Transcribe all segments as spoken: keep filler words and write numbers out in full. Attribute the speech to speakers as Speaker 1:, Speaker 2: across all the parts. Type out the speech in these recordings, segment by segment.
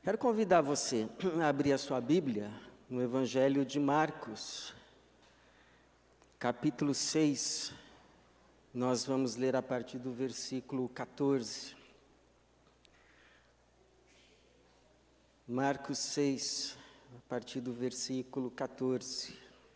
Speaker 1: Quero convidar você a abrir a sua Bíblia no Evangelho de Marcos, capítulo seis. Nós vamos ler a partir do versículo quatorze. Marcos seis, a partir do versículo quatorze.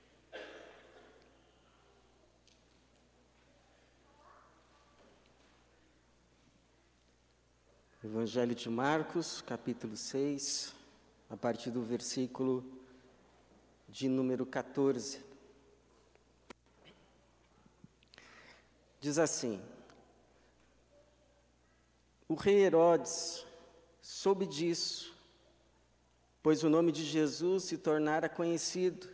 Speaker 1: Evangelho de Marcos, capítulo seis, a partir do versículo de número quatorze. Diz assim: O rei Herodes soube disso, pois o nome de Jesus se tornara conhecido,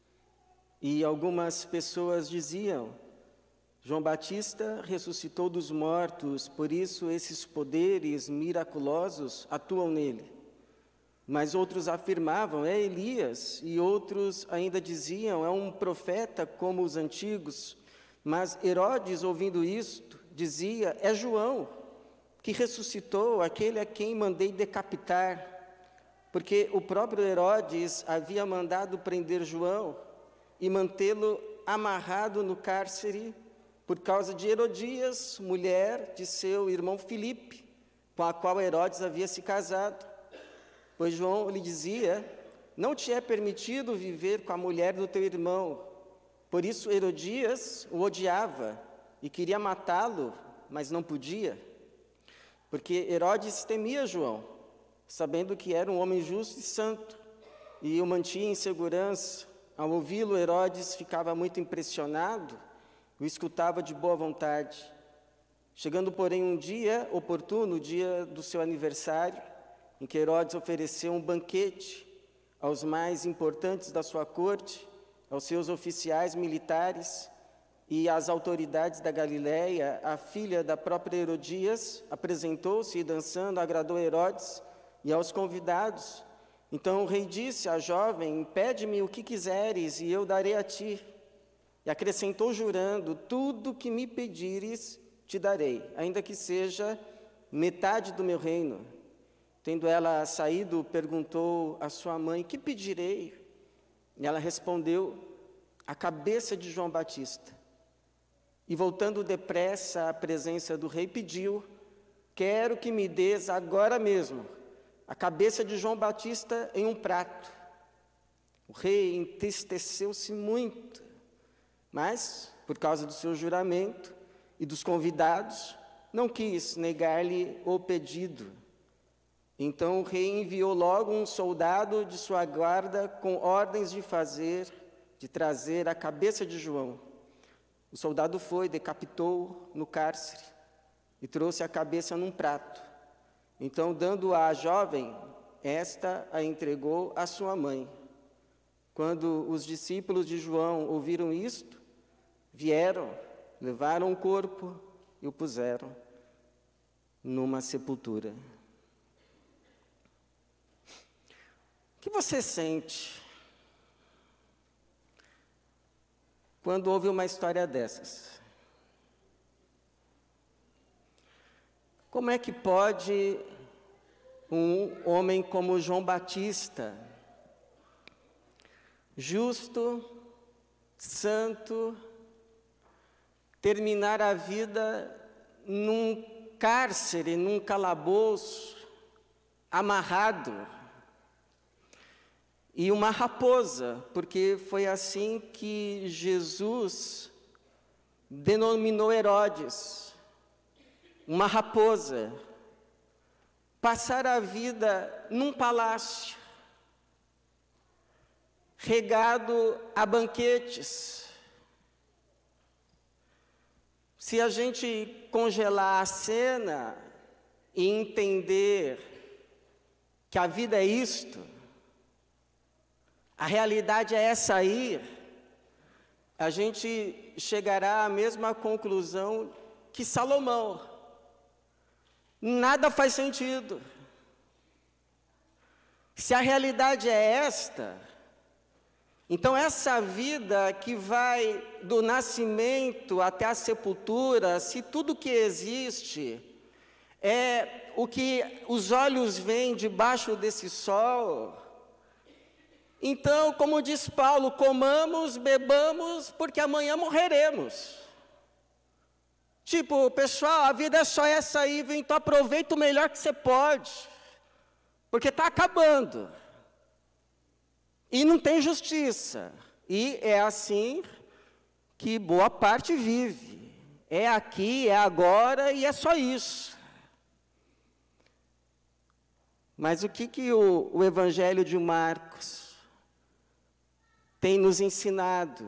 Speaker 1: e algumas pessoas diziam: João Batista ressuscitou dos mortos, por isso esses poderes miraculosos atuam nele. Mas outros afirmavam: é Elias, e outros ainda diziam: é um profeta como os antigos. Mas Herodes, ouvindo isto, dizia: é João, que ressuscitou, aquele a quem mandei decapitar. Porque o próprio Herodes havia mandado prender João e mantê-lo amarrado no cárcere, por causa de Herodias, mulher de seu irmão Filipe, com a qual Herodes havia se casado. Pois João lhe dizia: não te é permitido viver com a mulher do teu irmão. Por isso Herodias o odiava e queria matá-lo, mas não podia. Porque Herodes temia João, sabendo que era um homem justo e santo, e o mantinha em segurança. Ao ouvi-lo, Herodes ficava muito impressionado, o escutava de boa vontade. Chegando, porém, um dia oportuno, o dia do seu aniversário, em que Herodes ofereceu um banquete aos mais importantes da sua corte, aos seus oficiais militares e às autoridades da Galileia, a filha da própria Herodias apresentou-se e, dançando, agradou Herodes e aos convidados. Então o rei disse à jovem: pede-me o que quiseres e eu darei a ti. E acrescentou jurando: tudo que me pedires te darei, ainda que seja metade do meu reino. Tendo ela saído, perguntou à sua mãe: que pedirei? E ela respondeu: a cabeça de João Batista. E voltando depressa à presença do rei, pediu: quero que me des agora mesmo a cabeça de João Batista em um prato. O rei entristeceu-se muito, mas, por causa do seu juramento e dos convidados, não quis negar-lhe o pedido. Então o rei enviou logo um soldado de sua guarda com ordens de fazer, de trazer a cabeça de João. O soldado foi, decapitou no cárcere e trouxe a cabeça num prato. Então, dando-a à jovem, esta a entregou à sua mãe. Quando os discípulos de João ouviram isto, vieram, levaram o corpo e o puseram numa sepultura. O que você sente quando ouve uma história dessas? Como é que pode um homem como João Batista, justo, santo, terminar a vida num cárcere, num calabouço, amarrado, e uma raposa, porque foi assim que Jesus denominou Herodes, uma raposa, passar a vida num palácio, regado a banquetes. Se a gente congelar a cena e entender que a vida é isto, a realidade é essa aí, a gente chegará à mesma conclusão que Salomão. Nada faz sentido. Se a realidade é esta, então essa vida que vai do nascimento até a sepultura, se tudo que existe é o que os olhos veem debaixo desse sol. Então, como diz Paulo, comamos, bebamos, porque amanhã morreremos. Tipo, pessoal, a vida é só essa aí, então aproveita o melhor que você pode, porque está acabando. E não tem justiça. E é assim que boa parte vive. É aqui, é agora e é só isso. Mas o que, que o, o Evangelho de Marcos tem nos ensinado?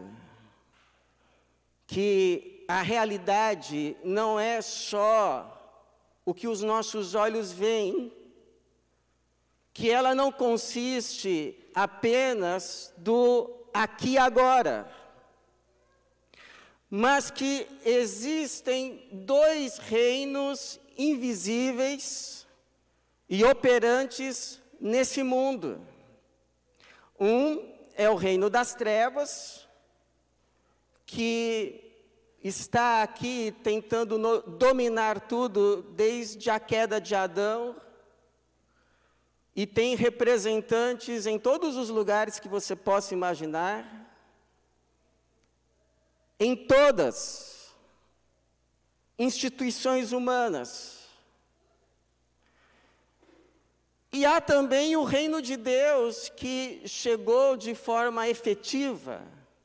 Speaker 1: Que a realidade não é só o que os nossos olhos veem, que ela não consiste apenas do aqui e agora, mas que existem dois reinos invisíveis e operantes nesse mundo. Um é o reino das trevas, que está aqui tentando no, dominar tudo desde a queda de Adão, e tem representantes em todos os lugares que você possa imaginar, em todas instituições humanas. E há também o reino de Deus, que chegou de forma efetiva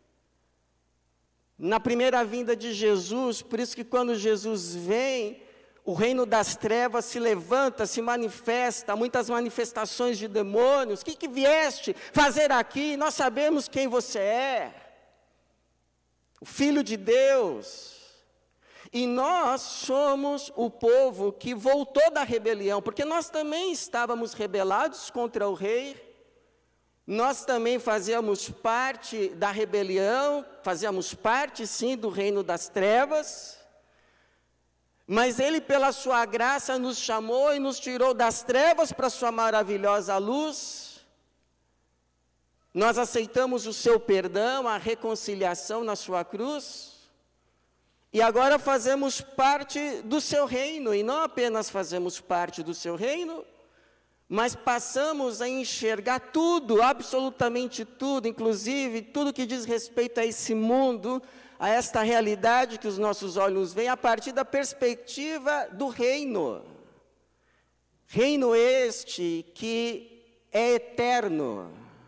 Speaker 1: na primeira vinda de Jesus. Por isso que quando Jesus vem, o reino das trevas se levanta, se manifesta, muitas manifestações de demônios. O que, que vieste fazer aqui? Nós sabemos quem você é, o Filho de Deus. E nós somos o povo que voltou da rebelião, porque nós também estávamos rebelados contra o rei, nós também fazíamos parte da rebelião, fazíamos parte sim do reino das trevas, mas Ele, pela sua graça, nos chamou e nos tirou das trevas para a sua maravilhosa luz. Nós aceitamos o seu perdão, a reconciliação na sua cruz, e agora fazemos parte do seu reino, e não apenas fazemos parte do seu reino, mas passamos a enxergar tudo, absolutamente tudo, inclusive tudo que diz respeito a esse mundo, a esta realidade que os nossos olhos veem, a partir da perspectiva do reino. Reino este que é eterno.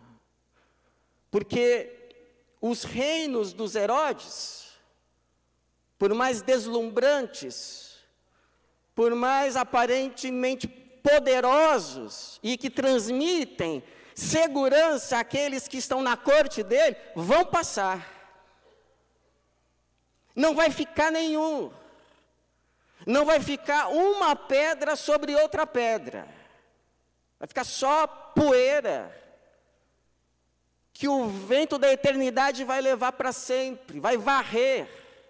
Speaker 1: Porque os reinos dos Herodes, por mais deslumbrantes, por mais aparentemente poderosos e que transmitem segurança àqueles que estão na corte dele, vão passar. Não vai ficar nenhum. Não vai ficar uma pedra sobre outra pedra. Vai ficar só poeira, que o vento da eternidade vai levar para sempre, vai varrer.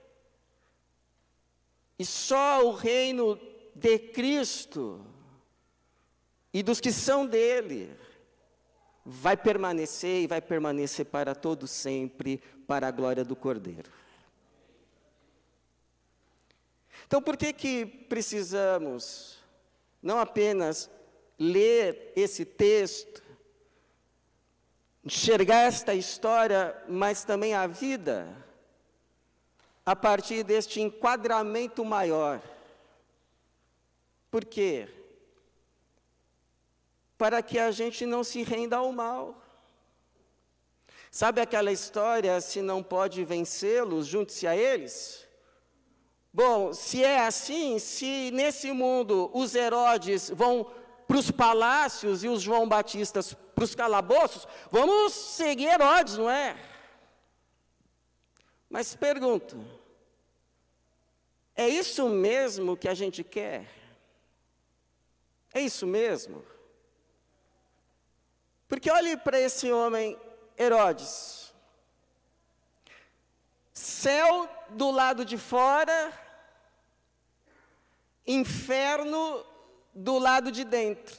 Speaker 1: E só o reino de Cristo e dos que são dele vai permanecer e vai permanecer para todo sempre, para a glória do Cordeiro. Então, por que que precisamos não apenas ler esse texto, enxergar esta história, mas também a vida, a partir deste enquadramento maior? Por quê? Para que a gente não se renda ao mal. Sabe aquela história, se não pode vencê-los, junte-se a eles? Bom, se é assim, se nesse mundo os Herodes vão para os palácios e os João Batistas para os calabouços, vamos seguir Herodes, não é? Mas pergunto, é isso mesmo que a gente quer? É isso mesmo? Porque olhe para esse homem, Herodes. Céu do lado de fora, inferno do lado de dentro.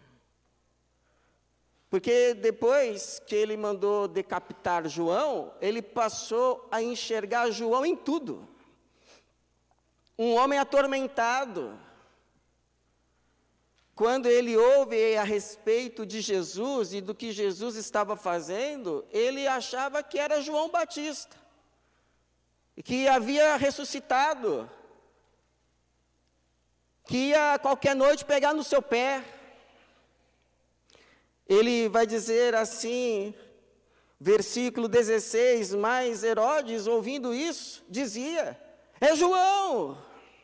Speaker 1: Porque depois que ele mandou decapitar João, ele passou a enxergar João em tudo. Um homem atormentado, quando ele ouve a respeito de Jesus e do que Jesus estava fazendo, ele achava que era João Batista, e que havia ressuscitado, que ia qualquer noite pegar no seu pé. Ele vai dizer assim, versículo dezesseis, mas Herodes, ouvindo isso, dizia, é João,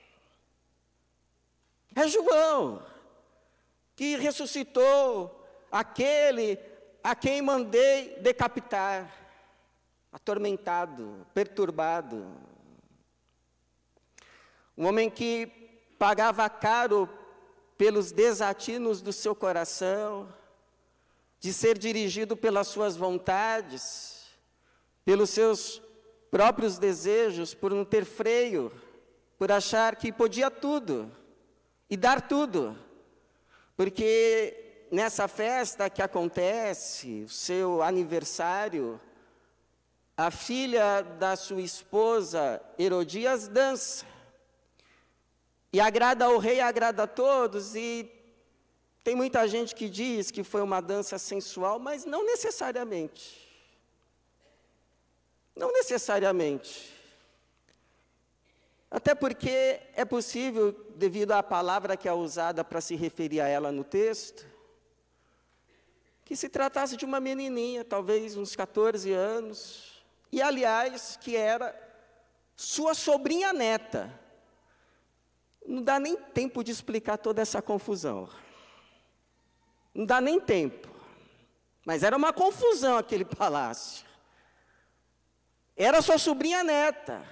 Speaker 1: é João, que ressuscitou aquele a quem mandei decapitar, atormentado, perturbado. Um homem que pagava caro pelos desatinos do seu coração, de ser dirigido pelas suas vontades, pelos seus próprios desejos, por não ter freio, por achar que podia tudo e dar tudo. Porque nessa festa que acontece, o seu aniversário, a filha da sua esposa, Herodias, dança. E agrada ao rei, agrada a todos, e tem muita gente que diz que foi uma dança sensual, mas não necessariamente. Não necessariamente. Até porque é possível, devido à palavra que é usada para se referir a ela no texto, que se tratasse de uma menininha, talvez uns quatorze anos, e aliás, que era sua sobrinha neta. Não dá nem tempo de explicar toda essa confusão. Não dá nem tempo. Mas era uma confusão aquele palácio. Era sua sobrinha neta.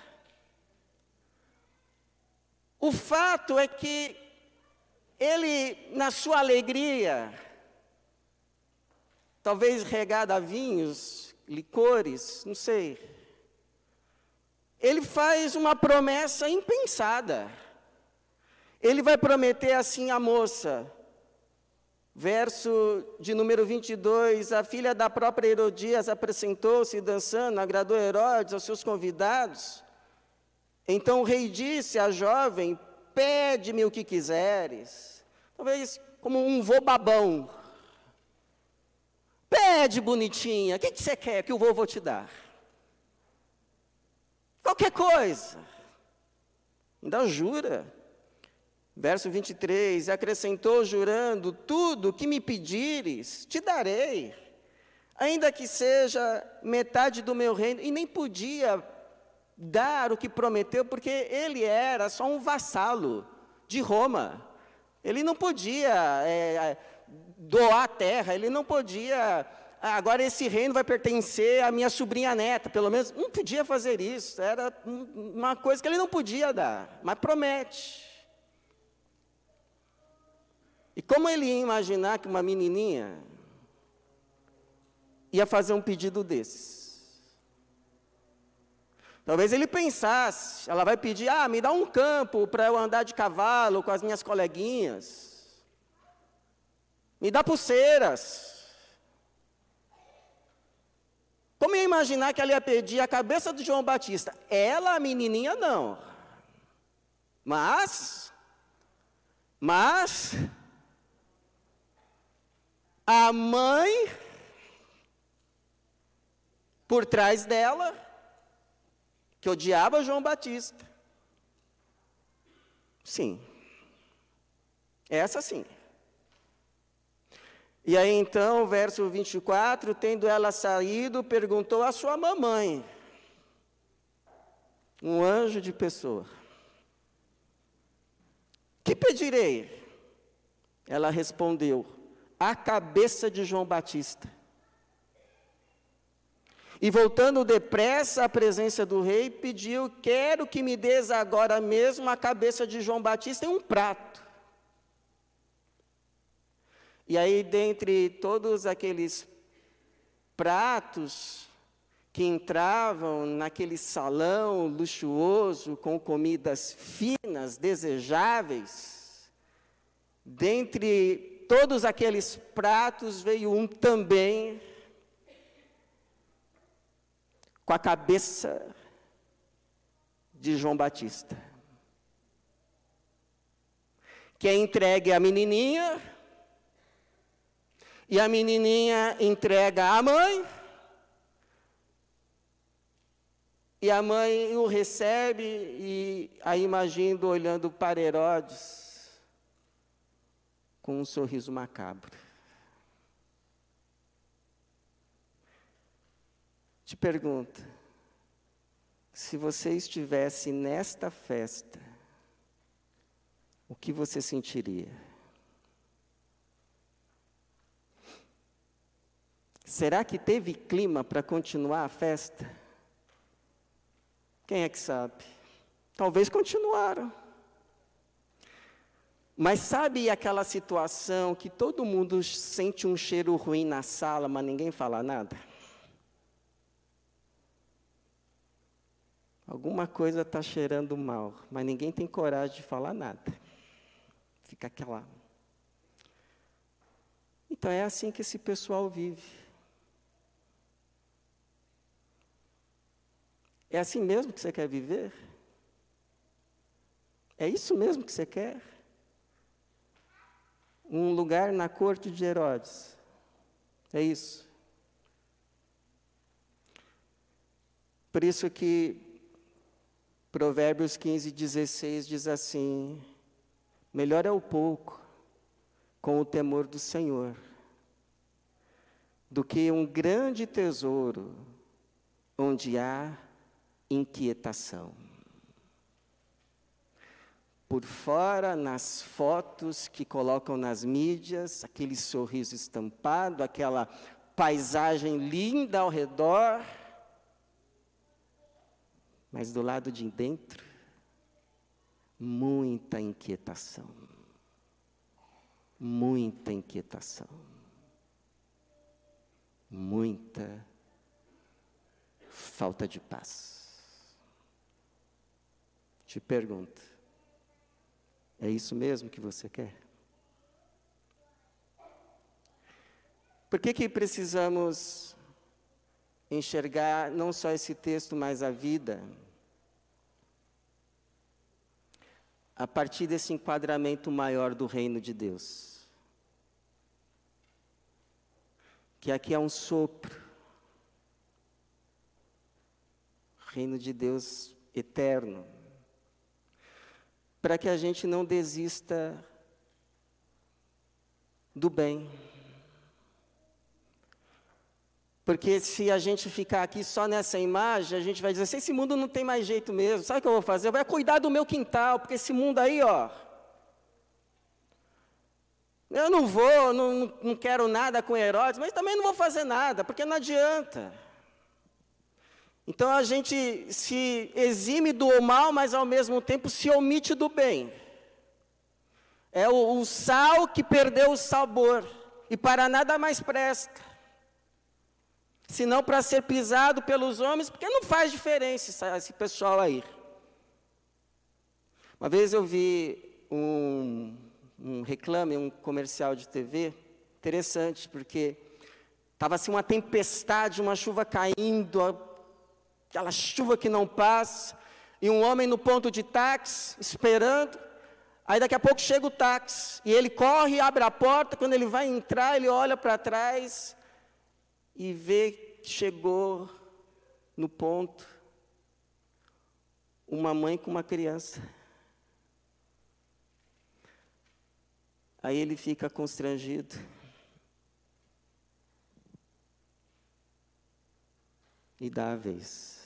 Speaker 1: O fato é que ele, na sua alegria, talvez regada a vinhos, licores, não sei, ele faz uma promessa impensada. Ele vai prometer assim à moça, verso de número vinte e dois, a filha da própria Herodias apresentou-se dançando, agradou Herodes aos seus convidados. Então o rei disse à jovem, pede-me o que quiseres. Talvez como um vô babão. Pede, bonitinha, o que, que você quer que o vô vou te dar? Qualquer coisa. Ainda jura. Verso vinte e três, acrescentou jurando, tudo que me pedires, te darei, ainda que seja metade do meu reino, e nem podia dar o que prometeu, porque ele era só um vassalo de Roma, ele não podia é, doar a terra, ele não podia, agora esse reino vai pertencer à minha sobrinha neta, pelo menos, não podia fazer isso, era uma coisa que ele não podia dar, mas promete. E como ele ia imaginar que uma menininha ia fazer um pedido desses? Talvez ele pensasse, ela vai pedir, ah, me dá um campo para eu andar de cavalo com as minhas coleguinhas. Me dá pulseiras. Como ia imaginar que ela ia pedir a cabeça de João Batista? Ela, a menininha, não. Mas, mas... a mãe, por trás dela, que odiava João Batista. Sim. Essa sim. E aí então, verso vinte e quatro, tendo ela saído, perguntou à sua mamãe, um anjo de pessoa, que pedirei? Ela respondeu, a cabeça de João Batista. E voltando depressa à presença do rei, pediu, quero que me des agora mesmo a cabeça de João Batista em um prato. E aí, dentre todos aqueles pratos que entravam naquele salão luxuoso, com comidas finas, desejáveis, dentre todos aqueles pratos veio um também com a cabeça de João Batista. que é entregue à menininha, e a menininha entrega à mãe, e a mãe o recebe, e aí imagino olhando para Herodes, com um sorriso macabro. Te pergunto, se você estivesse nesta festa, o que você sentiria? Será que teve clima para continuar a festa? Quem é que sabe? Talvez continuaram. Mas sabe aquela situação que todo mundo sente um cheiro ruim na sala, mas ninguém fala nada? Alguma coisa está cheirando mal, mas ninguém tem coragem de falar nada. Fica aquela... Então é assim que esse pessoal vive. É assim mesmo que você quer viver? É isso mesmo que você quer? Um lugar na corte de Herodes. É isso. Por isso que Provérbios quinze, dezesseis diz assim: melhor é o pouco com o temor do Senhor, do que um grande tesouro onde há inquietação. Por fora, nas fotos que colocam nas mídias, aquele sorriso estampado, aquela paisagem linda ao redor, mas do lado de dentro, muita inquietação. Muita inquietação. Muita falta de paz. Te pergunto, é isso mesmo que você quer? Por que que precisamos enxergar não só esse texto, mas a vida, a partir desse enquadramento maior do reino de Deus? Que aqui é um sopro, reino de Deus eterno, para que a gente não desista do bem. Porque se a gente ficar aqui só nessa imagem, a gente vai dizer assim, esse mundo não tem mais jeito mesmo. Sabe o que eu vou fazer? Eu vou cuidar do meu quintal, porque esse mundo aí, ó, eu não vou, não, não quero nada com Herodes, mas também não vou fazer nada, porque não adianta. Então a gente se exime do mal, mas ao mesmo tempo se omite do bem. É o, o sal que perdeu o sabor, e para nada mais presta. Senão para ser pisado pelos homens, porque não faz diferença esse pessoal aí. Uma vez eu vi um, um reclame, um comercial de T V, interessante, porque estava assim uma tempestade, uma chuva caindo, aquela chuva que não passa, e um homem no ponto de táxi, esperando, aí daqui a pouco chega o táxi, e ele corre e abre a porta, quando ele vai entrar, ele olha para trás, e vê que chegou no ponto uma mãe com uma criança. Aí ele fica constrangido. E dá a vez.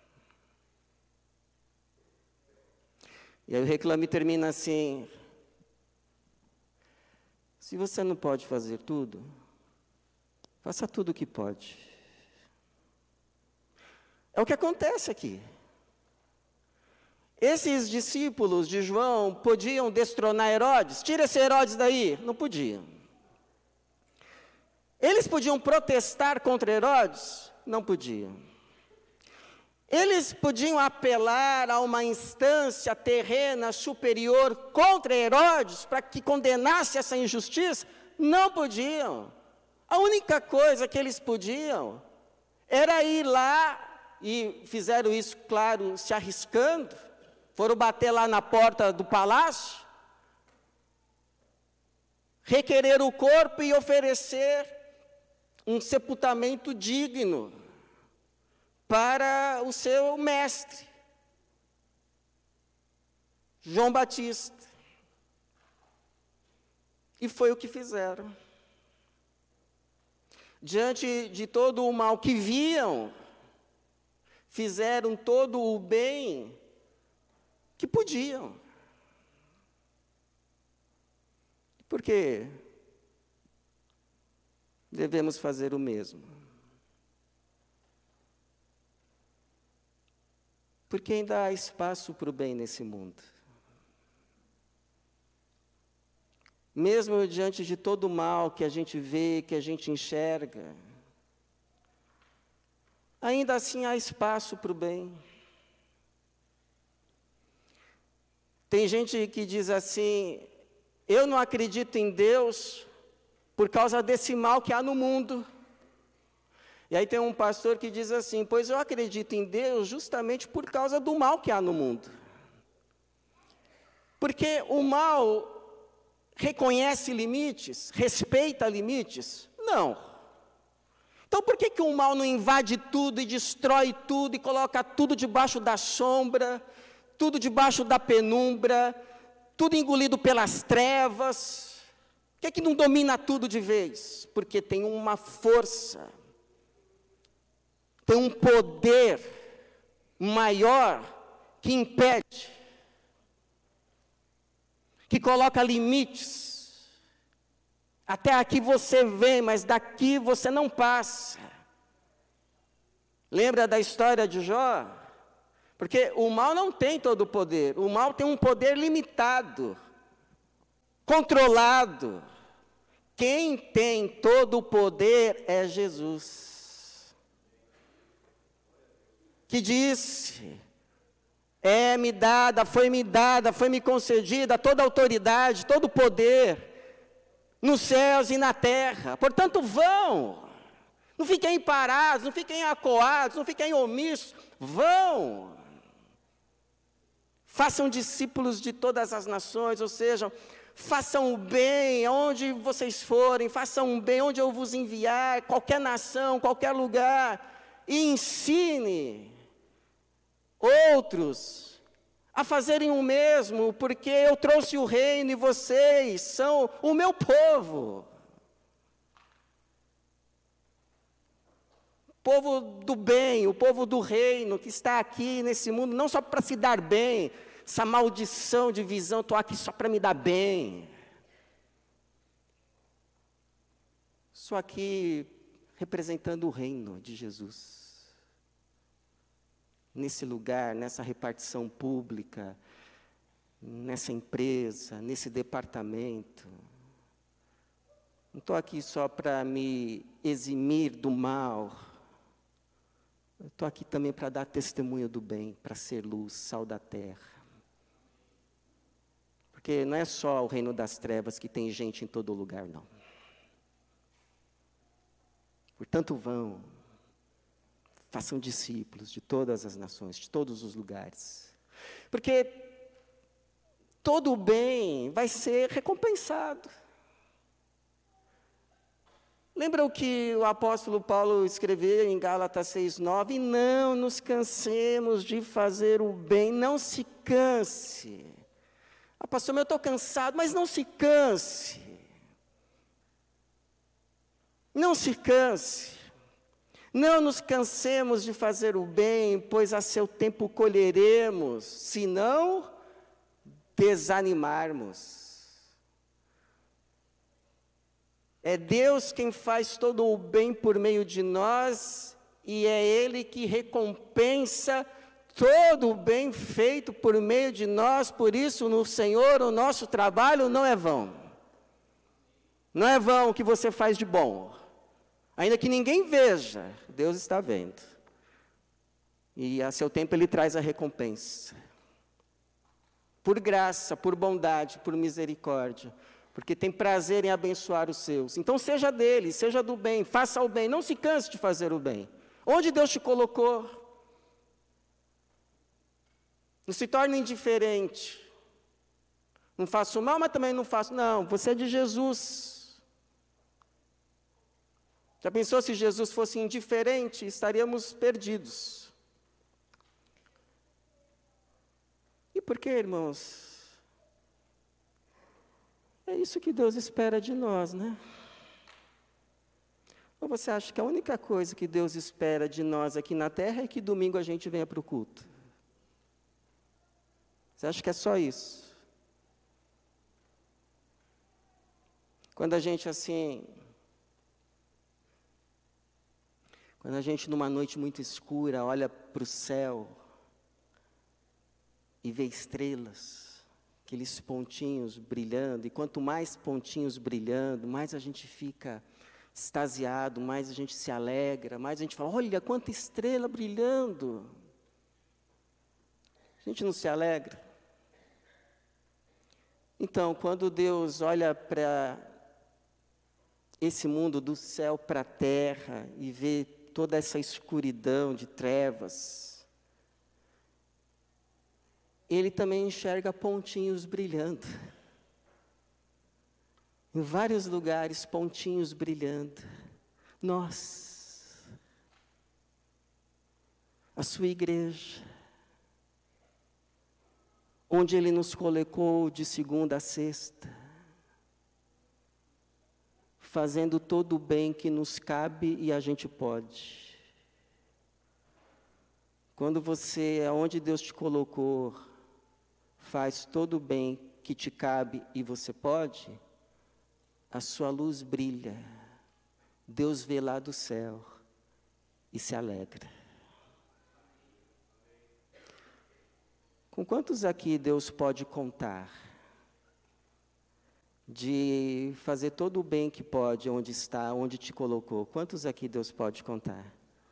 Speaker 1: E aí o reclame termina assim: se você não pode fazer tudo, faça tudo o que pode. É o que acontece aqui. Esses discípulos de João podiam destronar Herodes? Tira esse Herodes daí. Não podiam. Eles podiam protestar contra Herodes? Não podiam. Eles podiam apelar a uma instância terrena superior contra Herodes para que condenasse essa injustiça? Não podiam. A única coisa que eles podiam era ir lá, e fizeram isso, claro, se arriscando, foram bater lá na porta do palácio, requerer o corpo e oferecer um sepultamento digno para o seu mestre, João Batista. E foi o que fizeram. Diante de todo o mal que viam, fizeram todo o bem que podiam. Por quê? Devemos fazer o mesmo. Porque ainda há espaço para o bem nesse mundo. Mesmo diante de todo o mal que a gente vê, que a gente enxerga, ainda assim há espaço para o bem. Tem gente que diz assim: eu não acredito em Deus por causa desse mal que há no mundo. E aí tem um pastor que diz assim: pois eu acredito em Deus justamente por causa do mal que há no mundo. Porque o mal reconhece limites, respeita limites? Não. Então por que que o mal não invade tudo e destrói tudo e coloca tudo debaixo da sombra, tudo debaixo da penumbra, tudo engolido pelas trevas? Por que que não domina tudo de vez? Porque tem uma força, tem um poder maior que impede, que coloca limites. Até aqui você vem, mas daqui você não passa. Lembra da história de Jó? Porque o mal não tem todo o poder, o mal tem um poder limitado, controlado. Quem tem todo o poder é Jesus, que disse: é-me dada, foi-me dada, foi-me concedida toda a autoridade, todo o poder, nos céus e na terra. Portanto, vão, não fiquem parados, não fiquem acuados, não fiquem omissos, vão. Façam discípulos de todas as nações, ou seja, façam o bem onde vocês forem, façam o bem onde eu vos enviar, qualquer nação, qualquer lugar, e ensine outros a fazerem o mesmo, porque eu trouxe o reino e vocês são o meu povo. Povo do bem, o povo do reino, que está aqui nesse mundo, não só para se dar bem, essa maldição de visão, estou aqui só para me dar bem. Estou aqui representando o reino de Jesus. Nesse lugar, nessa repartição pública, nessa empresa, nesse departamento. Não estou aqui só para me eximir do mal. Eu estou aqui também para dar testemunho do bem, para ser luz, sal da terra. Porque não é só o reino das trevas que tem gente em todo lugar, não. Portanto, vão, façam discípulos de todas as nações, de todos os lugares. Porque todo o bem vai ser recompensado. Lembra o que o apóstolo Paulo escreveu em Gálatas seis, nove? Não nos cansemos de fazer o bem, não se canse. Ah, pastor, eu estou cansado, mas não se canse. Não se canse. Não nos cansemos de fazer o bem, pois a seu tempo colheremos, se não desanimarmos. É Deus quem faz todo o bem por meio de nós, e é Ele que recompensa todo o bem feito por meio de nós. Por isso, no Senhor, o nosso trabalho não é vão. Não é vão o que você faz de bom. Ainda que ninguém veja, Deus está vendo. E a seu tempo Ele traz a recompensa. Por graça, por bondade, por misericórdia. Porque tem prazer em abençoar os seus. Então seja dele, seja do bem, faça o bem, não se canse de fazer o bem. Onde Deus te colocou, não se torne indiferente. Não faço mal, mas também não faço. Não, você é de Jesus. Já pensou se Jesus fosse indiferente? Estaríamos perdidos. E por que, irmãos? É isso que Deus espera de nós, né? Ou você acha que a única coisa que Deus espera de nós aqui na terra é que domingo a gente venha para o culto? Você acha que é só isso? Quando a gente assim, quando a gente numa noite muito escura olha para o céu e vê estrelas, aqueles pontinhos brilhando, e quanto mais pontinhos brilhando, mais a gente fica extasiado, mais a gente se alegra, mais a gente fala, olha quanta estrela brilhando. A gente não se alegra? Então, quando Deus olha para esse mundo do céu para a terra e vê toda essa escuridão de trevas, Ele também enxerga pontinhos brilhando. Em vários lugares, pontinhos brilhando. Nós, a sua igreja, onde Ele nos colocou de segunda a sexta, fazendo todo o bem que nos cabe e a gente pode. Quando você, aonde Deus te colocou, faz todo o bem que te cabe e você pode, a sua luz brilha. Deus vê lá do céu e se alegra. Com quantos aqui Deus pode contar de fazer todo o bem que pode, onde está, onde te colocou? Quantos aqui Deus pode contar?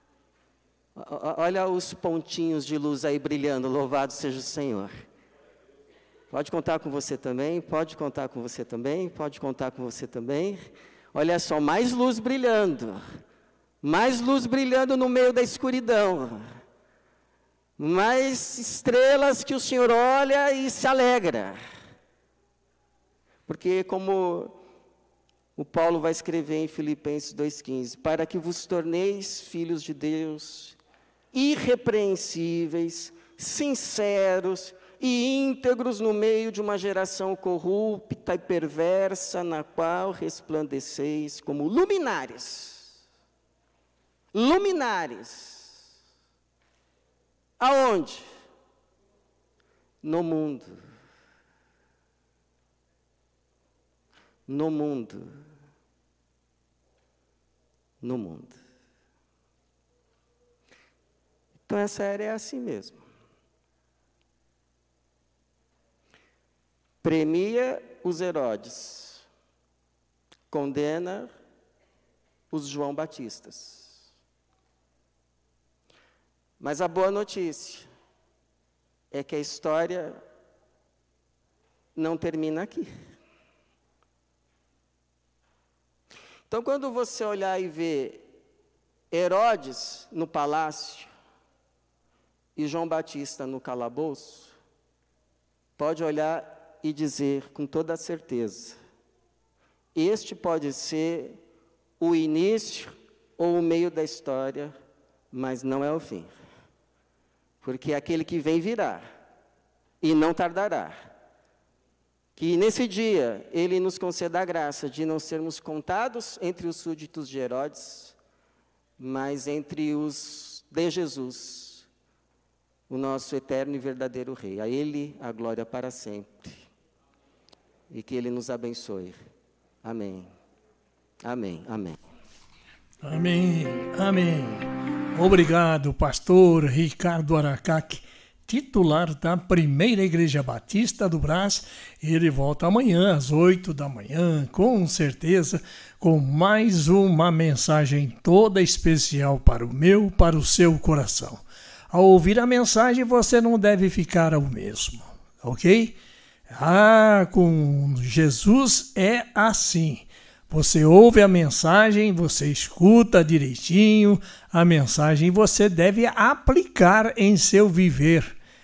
Speaker 1: Olha os pontinhos de luz aí brilhando, louvado seja o Senhor. Pode contar com você também, pode contar com você também, pode contar com você também. Olha só, mais luz brilhando, mais luz brilhando no meio da escuridão. Mais estrelas que o Senhor olha e se alegra. Porque como o Paulo vai escrever em Filipenses dois quinze, para que vos torneis filhos de Deus, irrepreensíveis, sinceros e íntegros no meio de uma geração corrupta e perversa, na qual resplandeceis como luminares. Luminares. Aonde? No mundo. No mundo. No mundo. Então essa era é assim mesmo. Premia os Herodes, condena os João Batistas. Mas a boa notícia é que a história não termina aqui. Então, quando você olhar e ver Herodes no palácio e João Batista no calabouço, pode olhar e dizer com toda certeza, este pode ser o início ou o meio da história, mas não é o fim. Porque aquele que vem virá, e não tardará. Que nesse dia Ele nos conceda a graça de não sermos contados entre os súditos de Herodes, mas entre os de Jesus, o nosso eterno e verdadeiro Rei. A Ele a glória para sempre. E que Ele nos abençoe. Amém. Amém. Amém.
Speaker 2: Amém. Amém. Obrigado, pastor Ricardo Aracaque, titular da Primeira Igreja Batista do Brás. Ele volta amanhã às oito da manhã, com certeza, com mais uma mensagem toda especial para o meu, para o seu coração. Ao ouvir a mensagem, você não deve ficar ao mesmo, ok? Ah, com Jesus é assim. Você ouve a mensagem, você escuta direitinho a mensagem, você deve aplicar em seu viver.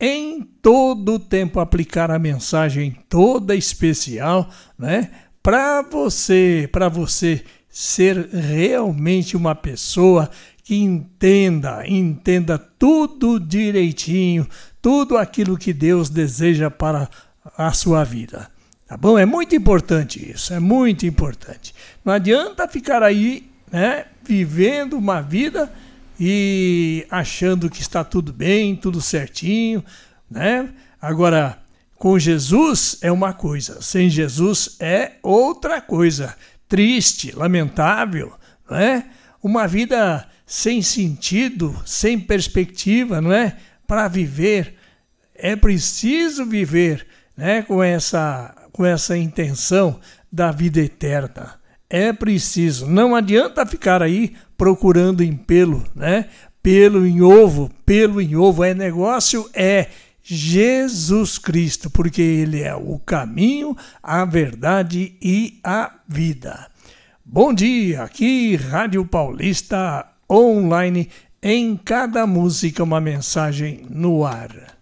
Speaker 2: em todo tempo aplicar a mensagem toda especial, né? Para você, para você ser realmente uma pessoa que entenda, entenda tudo direitinho, tudo aquilo que Deus deseja para a sua vida. Tá bom? É muito importante isso, é muito importante. Não adianta ficar aí, né, vivendo uma vida e achando que está tudo bem, tudo certinho, né? Agora, com Jesus é uma coisa, sem Jesus é outra coisa. Triste, lamentável, não é? Uma vida sem sentido, sem perspectiva, não é? Para viver, é preciso viver, né? Com essa, com essa intenção da vida eterna. É preciso, não adianta ficar aí procurando em pelo, né? Pelo em ovo, pelo em ovo, é negócio, é Jesus Cristo, porque Ele é o caminho, a verdade e a vida. Bom dia, aqui Rádio Paulista Online, em cada música uma mensagem no ar.